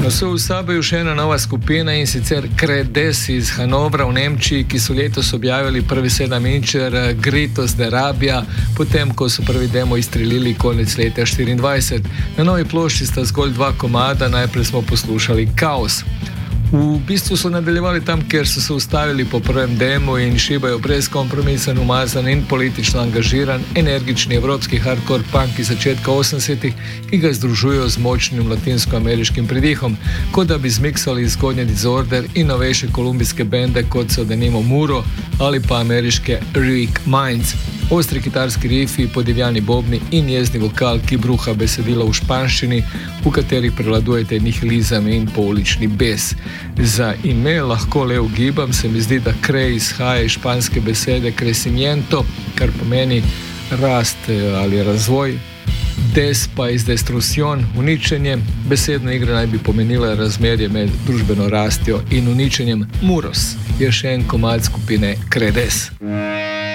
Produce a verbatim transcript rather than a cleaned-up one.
No, so v Sabeju še ena nova skupina, in sicer Credes iz Hanovra v Nemčiji, ki so letos objavili prvi sedem-inčer Gritos de Rabia, potem ko so prvi demo izstrelili konec leta štiriindvajset. Na novi plošči sta zgolj dva komada, najprej smo poslušali Kaos. V bistvu so nadaljevali tam, kjer so se ustavili po prvem demo in šibajo brezkompromisen, umazan in politično angažiran, energični evropski hardcore punk iz začetka osemdesetih, ki ga združujejo z močnim latinskoameriškim pridihom, kot da bi zmiksali zgodnje Disorder in novejše kolumbijske bende, kot so denimo Muro ali pa ameriške Rick Minds. Ostri kitarski rifi, podivjani bobni in jezni vokal, ki bruha besedilo v španščini, v katerih prevladujete nihilizem in poulični bes. Za ime lahko le ugibam, se mi zdi, da krej izhaja iz španske besede crecimiento, kar pomeni rast ali razvoj, des pa iz destrucción, uničenje. Besedna igra naj bi pomenila razmerje med družbeno rastjo in uničenjem. Muros je še en komad skupine Credes.